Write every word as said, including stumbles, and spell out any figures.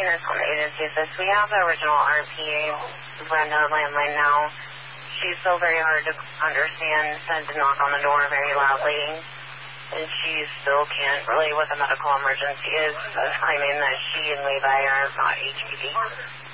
Nursing Home Agency says we have the original R P A, Brenda landline now. She's still very hard to understand, said to knock on the door very loudly, and she still can't relate what the medical emergency is, is claiming that she and Levi are not H P D.